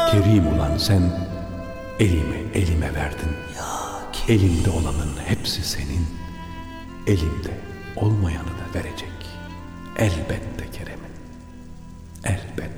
Kerim olan sen elimi elime verdin. Elimde olanın hepsi senin, elimde olmayanı da verecek. Elbette Kerem'in, elbette.